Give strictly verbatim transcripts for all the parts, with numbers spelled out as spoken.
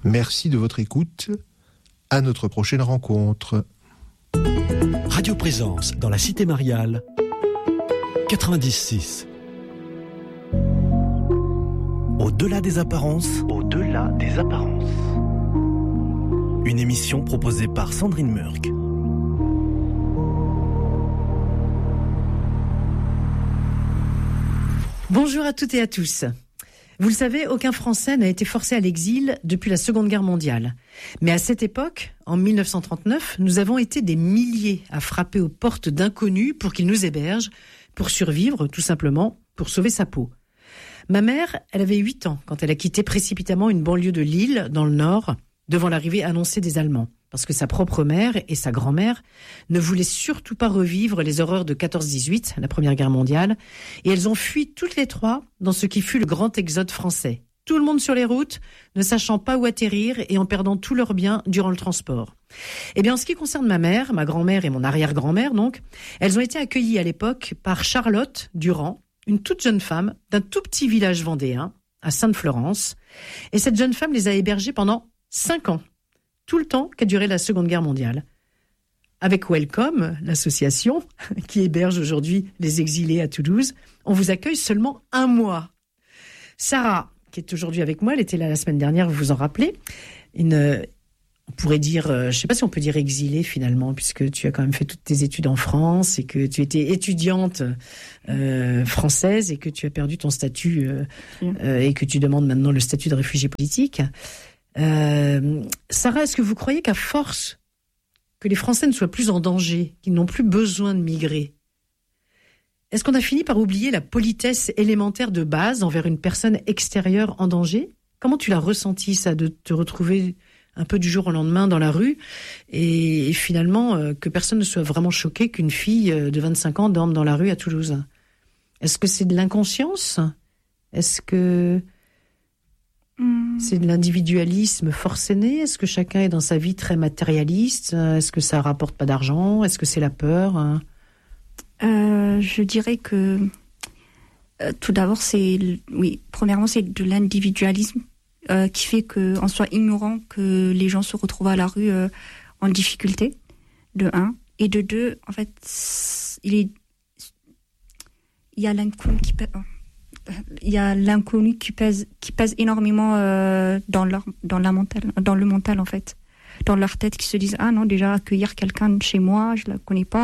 Merci de votre écoute. À notre prochaine rencontre. Radio Présence dans la Cité Mariale, quatre-vingt-dix six. Au-delà des apparences. Au-delà des apparences. Une émission proposée par Sandrine Murk. Bonjour à toutes et à tous. Vous le savez, aucun Français n'a été forcé à l'exil depuis la Seconde Guerre mondiale. Mais à cette époque, en mille neuf cent trente-neuf, nous avons été des milliers à frapper aux portes d'inconnus pour qu'ils nous hébergent, pour survivre, tout simplement, pour sauver sa peau. Ma mère, elle avait huit ans quand elle a quitté précipitamment une banlieue de Lille, dans le Nord, devant l'arrivée annoncée des Allemands. Parce que sa propre mère et sa grand-mère ne voulaient surtout pas revivre les horreurs de quatorze dix-huit, la Première Guerre mondiale, et elles ont fui toutes les trois dans ce qui fut le grand exode français. Tout le monde sur les routes, ne sachant pas où atterrir et en perdant tous leurs biens durant le transport. Eh bien, en ce qui concerne ma mère, ma grand-mère et mon arrière-grand-mère, donc, elles ont été accueillies à l'époque par Charlotte Durand, une toute jeune femme d'un tout petit village vendéen, à Sainte-Florence. Et cette jeune femme les a hébergées pendant cinq ans. Tout le temps qu'a duré la Seconde Guerre mondiale. Avec Welcome, l'association qui héberge aujourd'hui les exilés à Toulouse, on vous accueille seulement un mois. Sarah, qui est aujourd'hui avec moi, elle était là la semaine dernière, vous vous en rappelez, une, on pourrait dire, je ne sais pas si on peut dire exilée finalement, puisque tu as quand même fait toutes tes études en France et que tu étais étudiante euh, française et que tu as perdu ton statut euh, euh, et que tu demandes maintenant le statut de réfugié politique. Euh, Sarah, est-ce que vous croyez qu'à force que les Français ne soient plus en danger, qu'ils n'ont plus besoin de migrer, est-ce qu'on a fini par oublier la politesse élémentaire de base envers une personne extérieure en danger ? Comment tu l'as ressenti, ça, de te retrouver un peu du jour au lendemain dans la rue et, et finalement euh, que personne ne soit vraiment choqué qu'une fille de vingt-cinq ans dorme dans la rue à Toulouse ? Est-ce que c'est de l'inconscience ? Est-ce que c'est de l'individualisme forcené ? Est-ce que chacun est dans sa vie très matérialiste ? Est-ce que ça rapporte pas d'argent ? Est-ce que c'est la peur ? euh, Je dirais que euh, tout d'abord, c'est oui. Premièrement, c'est de l'individualisme euh, qui fait qu'on soit ignorant que les gens se retrouvent à la rue euh, en difficulté. De un, et de deux, en fait, il est il y a l'inconnu qui peut. Il y a l'inconnu qui pèse, qui pèse énormément euh, dans, leur, dans, la mental, dans le mental, en fait. Dans leur tête, qui se disent « Ah non, déjà, accueillir quelqu'un chez moi, je ne la connais pas. »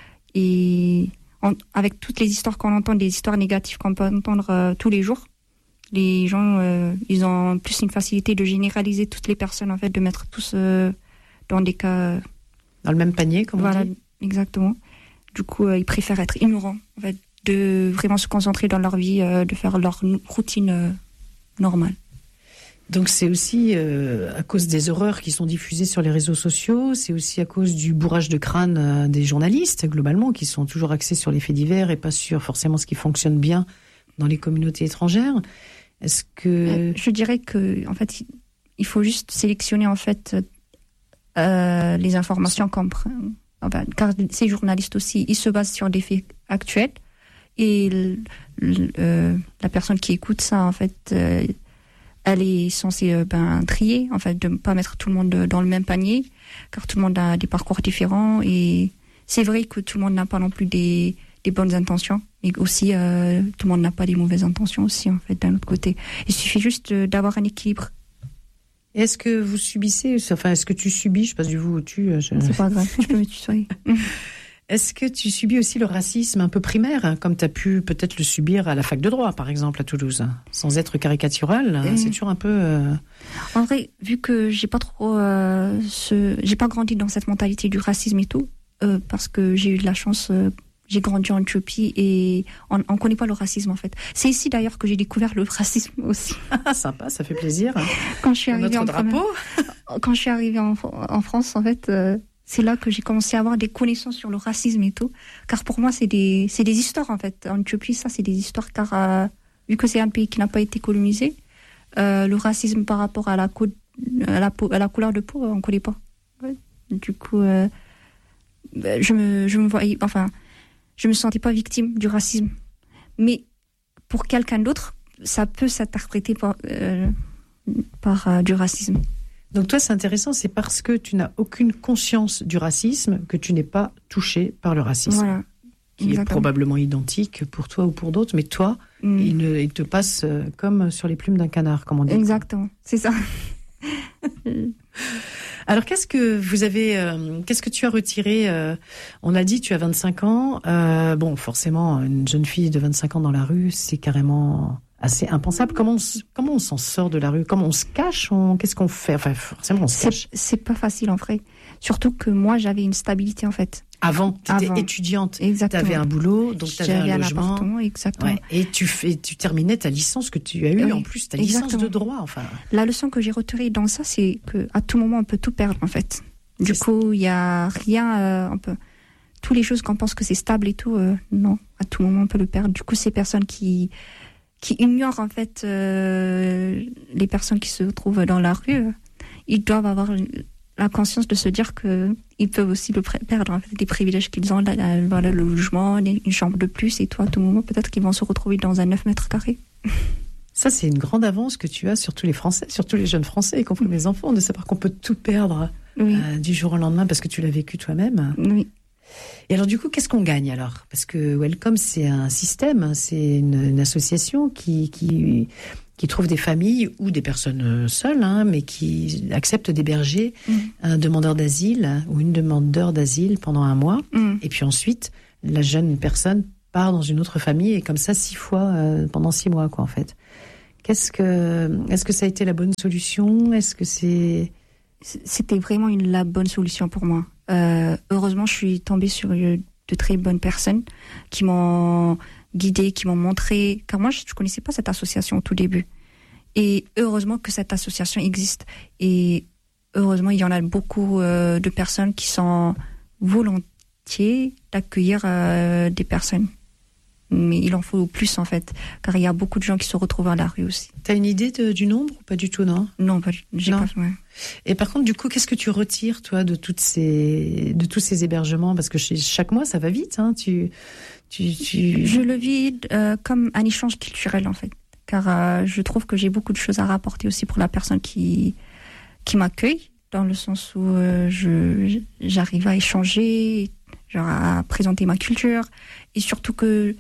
Et en, avec toutes les histoires qu'on entend, des histoires négatives qu'on peut entendre euh, tous les jours, les gens, euh, ils ont plus une facilité de généraliser toutes les personnes, en fait, de mettre tous euh, dans des cas... Dans le même panier, comme voilà, on dit. Exactement. Du coup, euh, ils préfèrent être ignorants, en fait, de vraiment se concentrer dans leur vie, euh, de faire leur routine euh, normale. Donc c'est aussi euh, à cause des horreurs qui sont diffusées sur les réseaux sociaux, c'est aussi à cause du bourrage de crâne euh, des journalistes, globalement, qui sont toujours axés sur les faits divers et pas sur forcément ce qui fonctionne bien dans les communautés étrangères. Est-ce que... Euh, je dirais que, en fait, il faut juste sélectionner, en fait, euh, les informations qu'on prend. Enfin, car ces journalistes aussi, ils se basent sur des faits actuels. Et le, le, euh, la personne qui écoute ça, en fait, euh, elle est censée euh, ben, trier, en fait, de ne pas mettre tout le monde dans le même panier, car tout le monde a des parcours différents. Et c'est vrai que tout le monde n'a pas non plus des, des bonnes intentions, mais aussi euh, tout le monde n'a pas des mauvaises intentions aussi, en fait, d'un autre côté. Il suffit juste d'avoir un équilibre. Est-ce que vous subissez, enfin, est-ce que tu subis, je passe du vous au tu. Je... C'est pas grave, je peux me tutoyer. Est-ce que tu subis aussi le racisme un peu primaire, hein, comme tu as pu peut-être le subir à la fac de droit, par exemple, à Toulouse, sans être caricatural, hein, c'est toujours un peu... Euh... En vrai, vu que j'ai pas trop... Euh, ce... J'ai pas grandi dans cette mentalité du racisme et tout, euh, parce que j'ai eu de la chance... Euh, j'ai grandi en Éthiopie et on ne connaît pas le racisme, en fait. C'est ici, d'ailleurs, que j'ai découvert le racisme aussi. Sympa, ça fait plaisir. Quand je suis arrivée Notre en drapeau. Quand je suis arrivée en, en France, en fait... Euh, c'est là que j'ai commencé à avoir des connaissances sur le racisme et tout. Car pour moi, c'est des, c'est des histoires, en fait. En Éthiopie, ça, c'est des histoires, car euh, vu que c'est un pays qui n'a pas été colonisé, euh, le racisme par rapport à la, co- à la, peau, à la couleur de peau, on ne connaît pas. Ouais. Du coup, euh, je me, je me voyais, enfin, je me sentais pas victime du racisme. Mais pour quelqu'un d'autre, ça peut s'interpréter par, euh, par euh, du racisme. Donc toi, c'est intéressant, c'est parce que tu n'as aucune conscience du racisme que tu n'es pas touché par le racisme. Voilà. Qui Exactement. Est probablement identique pour toi ou pour d'autres, mais toi, mm. il, ne, il te passe comme sur les plumes d'un canard, comme on dit. Exactement, c'est ça. Alors, qu'est-ce que vous avez, euh, qu'est-ce que tu as retiré euh, On a dit, tu as vingt-cinq ans. Euh, bon, forcément, une jeune fille de vingt-cinq ans dans la rue, c'est carrément assez impensable. Comment on, comment on s'en sort de la rue? Comment on se cache? on, Qu'est-ce qu'on fait? Enfin, forcément, on se c'est, cache. C'est pas facile, en vrai. Surtout que moi, j'avais une stabilité, en fait. Avant, tu étais étudiante. Exactement. Tu avais un boulot, donc tu avais un logement. Un appartement, exactement. Ouais. Et tu, fais, tu terminais ta licence que tu as eue, oui, en plus, ta exactement. licence de droit. Enfin. La leçon que j'ai retenue dans ça, c'est qu'à tout moment, on peut tout perdre, en fait. Du c'est coup, il n'y a rien... Euh, on peut... Toutes les choses qu'on pense que c'est stable et tout, euh, non, à tout moment, on peut le perdre. Du coup, ces personnes qui... qui ignorent en fait euh, les personnes qui se trouvent dans la rue, euh, ils doivent avoir la conscience de se dire que ils peuvent aussi le perdre, en fait, des privilèges qu'ils ont, la, la, voilà, le logement, une chambre de plus, et toi, à tout moment, peut-être qu'ils vont se retrouver dans un neuf mètres carrés. Ça, c'est une grande avance que tu as sur tous les Français, sur tous les jeunes Français, y compris les enfants, de savoir qu'on peut tout perdre oui. euh, du jour au lendemain parce que tu l'as vécu toi-même. Oui. Et alors, du coup, qu'est-ce qu'on gagne alors? Parce que Welcome, c'est un système, c'est une, une association qui, qui, qui trouve des familles ou des personnes seules, hein, mais qui acceptent d'héberger mmh. un demandeur d'asile ou une demandeur d'asile pendant un mois. Mmh. Et puis ensuite, la jeune personne part dans une autre famille et comme ça, six fois euh, pendant six mois, quoi, en fait. Qu'est-ce que, est-ce que ça a été la bonne solution? Est-ce que c'est... C'était vraiment une, la bonne solution pour moi. Euh, heureusement, je suis tombée sur de très bonnes personnes qui m'ont guidée, qui m'ont montré. Car moi, je ne connaissais pas cette association au tout début. Et heureusement que cette association existe. Et heureusement, il y en a beaucoup euh, de personnes qui sont volontiers d'accueillir euh, des personnes. Mais il en faut plus, en fait, car il y a beaucoup de gens qui se retrouvent à la rue aussi. T'as une idée de, du nombre ou pas du tout, non? Non, pas du tout. Non. Pas, ouais. Et par contre, du coup, qu'est-ce que tu retires, toi, de toutes ces, de tous ces hébergements? Parce que chez, chaque mois, ça va vite, hein. Tu, tu, tu... Je le vis euh, comme un échange culturel, en fait, car euh, je trouve que j'ai beaucoup de choses à rapporter aussi pour la personne qui, qui m'accueille, dans le sens où euh, je, j'arrive à échanger, genre à présenter ma culture, et surtout que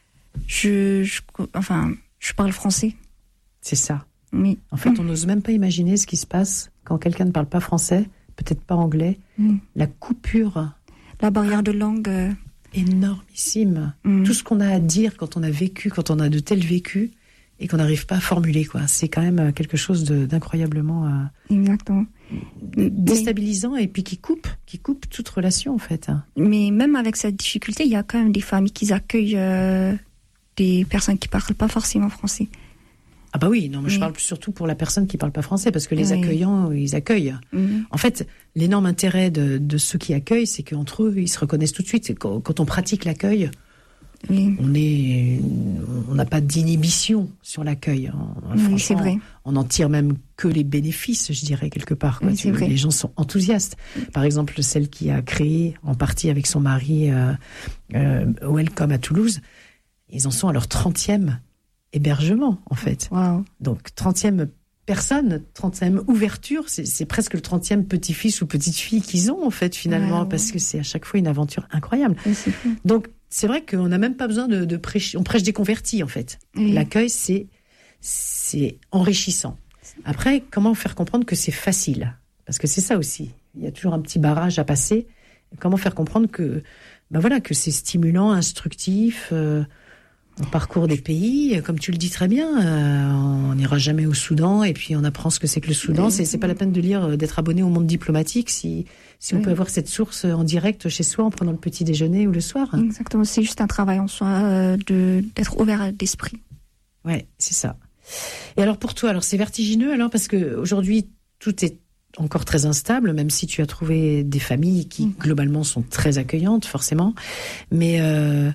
Je, je, enfin, je parle français. C'est ça. Oui. En fait, on n'ose même pas imaginer ce qui se passe quand quelqu'un ne parle pas français, peut-être pas anglais. Mm. La coupure. La barrière de langue. Euh... Énormissime. Mm. Tout ce qu'on a à dire quand on a vécu, quand on a de tels vécus, et qu'on n'arrive pas à formuler, quoi. C'est quand même quelque chose de, d'incroyablement... Euh, Exactement. Déstabilisant et puis qui coupe, qui coupe toute relation, en fait. Mais même avec cette difficulté, il y a quand même des familles qui accueillent... Euh... des personnes qui parlent pas forcément français. Ah bah oui, non, mais oui. je parle surtout pour la personne qui parle pas français, parce que les oui. accueillants, ils accueillent. Mm-hmm. En fait, l'énorme intérêt de, de ceux qui accueillent, c'est qu'entre eux, ils se reconnaissent tout de suite. Quand, quand on pratique l'accueil, oui. on est, on n'a pas d'inhibition sur l'accueil. Oui, c'est vrai. On en tire même que les bénéfices, je dirais, quelque part. Quoi. Oui, tu, les gens sont enthousiastes. Par exemple, celle qui a créé, en partie avec son mari, euh, euh, Welcome à Toulouse, ils en sont à leur trentième hébergement, en fait. Wow. Donc, trentième personne, trentième ouverture, c'est, c'est presque le trentième petit-fils ou petite-fille qu'ils ont, en fait, finalement, wow. parce que c'est à chaque fois une aventure incroyable. Oui, c'est fou. Donc, c'est vrai qu'on n'a même pas besoin de, de prêcher. On prêche des convertis, en fait. Oui. L'accueil, c'est, c'est enrichissant. Après, comment faire comprendre que c'est facile? Parce que c'est ça aussi. Il y a toujours un petit barrage à passer. Comment faire comprendre que, ben voilà, que c'est stimulant, instructif, euh, on parcourt des pays, comme tu le dis très bien, euh, on n'ira jamais au Soudan et puis on apprend ce que c'est que le Soudan. C'est, c'est pas la peine de lire, d'être abonné au Monde diplomatique si, si on oui. peut avoir cette source en direct chez soi en prenant le petit déjeuner ou le soir. Exactement, c'est juste un travail en soi euh, de, d'être ouvert d'esprit. Ouais, c'est ça. Et alors pour toi, alors c'est vertigineux alors parce que aujourd'hui tout est encore très instable, même si tu as trouvé des familles qui mmh. globalement sont très accueillantes forcément, mais euh,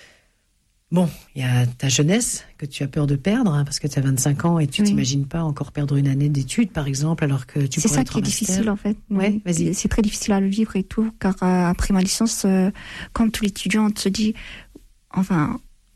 bon, il y a ta jeunesse que tu as peur de perdre, hein, parce que tu as vingt-cinq ans et tu oui. t'imagines pas encore perdre une année d'études, par exemple, alors que tu c'est pourrais ça être qui est master. difficile, en fait. Ouais, vas-y. C'est très difficile à le vivre et tout, car euh, après ma licence, euh, comme tout l'étudiant, on se dit, enfin,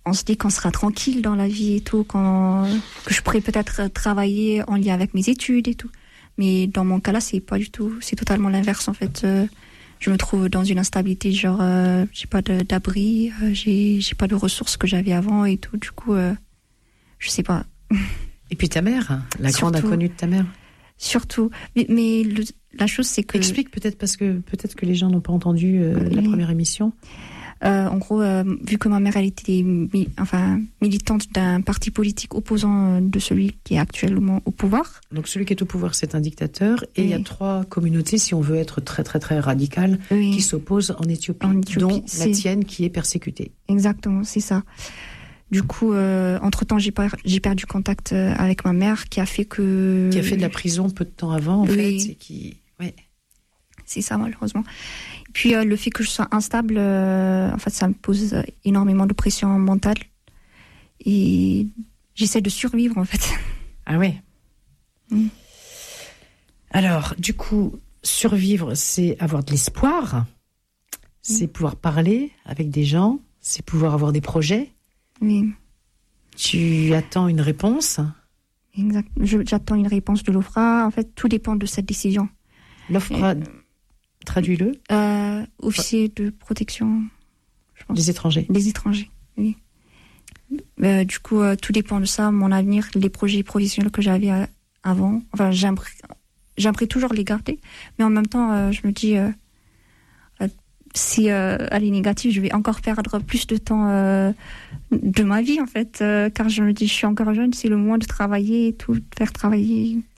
on se dit qu'on sera tranquille dans la vie et tout, quand, que je pourrais peut-être travailler en lien avec mes études et tout. Mais dans mon cas-là, c'est pas du tout, c'est totalement l'inverse en fait. Euh, je me trouve dans une instabilité, genre euh, j'ai pas de, d'abri, euh, j'ai, j'ai pas de ressources que j'avais avant et tout. Du coup, euh, je sais pas. Et puis ta mère, la Surtout. grande inconnue de ta mère. Surtout. Mais, mais le, la chose, c'est que... Explique peut-être, parce que peut-être que les gens n'ont pas entendu euh, Oui. la première émission. Euh, en gros, euh, vu que ma mère, elle était mi- enfin, militante d'un parti politique opposant de celui qui est actuellement au pouvoir. Donc celui qui est au pouvoir, c'est un dictateur. Et il Oui. y a trois communautés, si on veut être très très très radical, Oui. qui s'opposent en Éthiopie, En Éthiopie, dont la c'est- tienne qui est persécutée. Exactement, c'est ça. Du coup, euh, entre-temps, j'ai, per- j'ai perdu contact euh, avec ma mère, qui a fait que... Qui a fait de la prison peu de temps avant, en Oui. fait. Et qui... ouais. C'est ça, malheureusement. Et puis, euh, le fait que je sois instable, euh, en fait, ça me pose énormément de pression mentale. Et j'essaie de survivre, en fait. Ah ouais. Mm. Alors, du coup, survivre, c'est avoir de l'espoir, c'est pouvoir parler avec des gens, c'est pouvoir avoir des projets. Oui, Tu attends une réponse. exact. Je- j'attends une réponse de l'O F R A. En fait, tout dépend de cette décision. L'O F R A, traduis-le, Euh, officier de protection, je pense. des étrangers. Des étrangers, oui. Euh, du coup, euh, tout dépend de ça, mon avenir, les projets professionnels que j'avais euh, avant. Enfin, j'aimerais, j'aimerais toujours les garder, mais en même temps, euh, je me dis, euh, euh, si euh, elle est négative, je vais encore perdre plus de temps euh, de ma vie, en fait, euh, car je me dis, je suis encore jeune, c'est le moment de travailler et tout, de faire travailler